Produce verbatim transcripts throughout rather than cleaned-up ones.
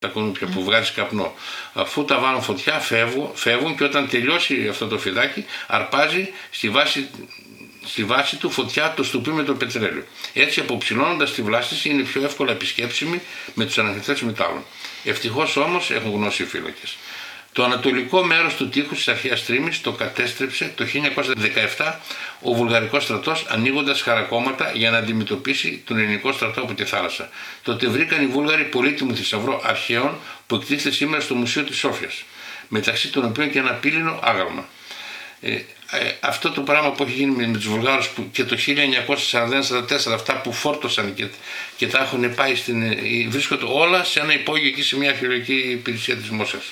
τα κουνούπια που βγάζει καπνό. Αφού τα βάλουν φωτιά φεύγουν, φεύγουν και όταν τελειώσει αυτό το φιδάκι αρπάζει στη βάση, στη βάση του φωτιά το στουπί με το πετρέλαιο. Έτσι αποψηλώνοντας τη βλάστηση είναι πιο εύκολα επισκέψιμη με τους αναμειχθές μετάλλων. Ευτυχώς όμως έχουν γνώση οι φύλακες. Το ανατολικό μέρος του τείχους της αρχαίας Τρίμης το κατέστρεψε το χίλια εννιακόσια δεκαεπτά ο βουλγαρικός στρατός ανοίγοντας χαρακόμματα για να αντιμετωπίσει τον ελληνικό στρατό από τη θάλασσα. Τότε βρήκαν οι Βούλγαροι πολύτιμο θησαυρό αρχαίων που εκτίθεται σήμερα στο Μουσείο της Σόφιας, μεταξύ των οποίων και ένα πύληνο άγαλμα. Ε, ε, αυτό το πράγμα που έχει γίνει με, με τους Βουλγάρους που και το χίλια εννιακόσια σαράντα ένα σαράντα τέσσερα αυτά που φόρτωσαν και, και τα έχουν πάει στην, ε, βρίσκονται όλα σε ένα υπόγειο εκεί σε μια αρχαιολογική υπηρεσία της Μόσχας.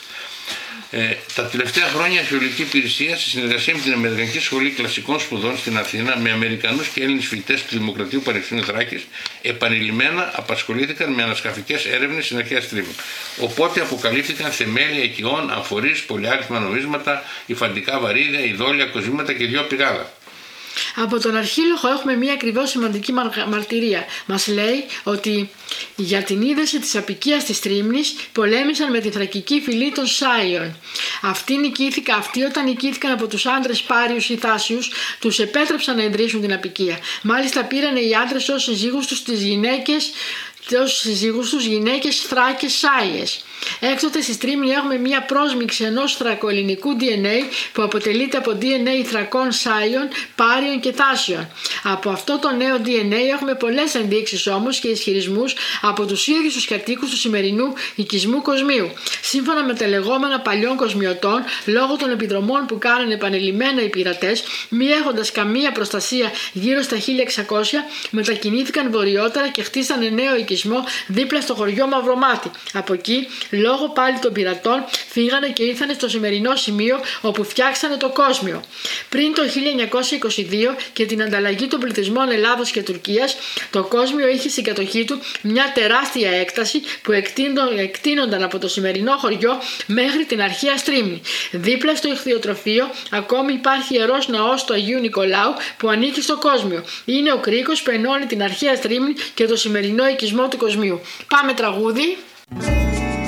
Ε, τα τελευταία χρόνια η αρχαιολογική υπηρεσία, σε συνεργασία με την Αμερικανική Σχολή Κλασικών Σπουδών στην Αθήνα, με Αμερικανούς και Έλληνες φοιτητές του Δημοκρατίου Πανεπιστημίου Θράκης, επανειλημμένα απασχολήθηκαν με ανασκαφικές έρευνες στην αρχαία Τρίμη. Οπότε αποκαλύφθηκαν θεμέλια οικειών, αμφορείς, πολυάριθμα νομίσματα, υφαντικά βαρύδια, ειδόλια, κοσμήματα και δυο πηγάδα. Από τον αρχήλογο έχουμε μία ακριβώς σημαντική μαρτυρία. Μας λέει ότι για την είδηση της αποικίας της Τρίμνης πολέμησαν με τη θρακική φυλή των Σάιων. Αυτοί, νικήθηκα, αυτοί όταν νικήθηκαν από τους άντρες Πάριους ή Θάσιους, τους επέτρεψαν να ιδρύσουν την αποικία. Μάλιστα πήραν οι άντρες ως συζύγους τους τις γυναίκες, ως συζύγους τους γυναίκες Θράκες Σάιες. Έκτοτε στη Τρίμνη έχουμε μία πρόσμιξη ενός θρακοελληνικού ντι εν έι που αποτελείται από ντι εν έι θρακών Σάιων, Πάριων και Θάσιων. Από αυτό το νέο ντι εν έι έχουμε πολλές ενδείξεις όμως και ισχυρισμούς από τους ίδιους τους κατοίκους του σημερινού οικισμού Κοσμίου. Σύμφωνα με τα λεγόμενα παλιών κοσμιωτών, λόγω των επιδρομών που κάνανε επανειλημμένα οι πειρατές, μη έχοντας καμία προστασία γύρω στα χίλια εξακόσια, μετακινήθηκαν βορειότερα και χτίσανε νέο οικισμό δίπλα στο χωριό Μαυρομάτι. Από εκεί, λόγω πάλι των πειρατών, φύγανε και ήρθανε στο σημερινό σημείο όπου φτιάξανε το κόσμιο. Πριν το χίλια εννιακόσια είκοσι δύο και την ανταλλαγή των πληθυσμών Ελλάδος και Τουρκίας, το κόσμιο είχε στην κατοχή του μια τεράστια έκταση που εκτείνονταν από το σημερινό χωριό μέχρι την αρχαία Στρίμνη. Δίπλα στο ηχθειοτροφείο ακόμη υπάρχει ιερός ναός του Αγίου Νικολάου που ανήκει στο κόσμιο. Είναι ο κρίκος που ενώνει την αρχαία Στρίμνη και το σημερινό οικισμό του Κοσμίου. Πάμε τραγούδι.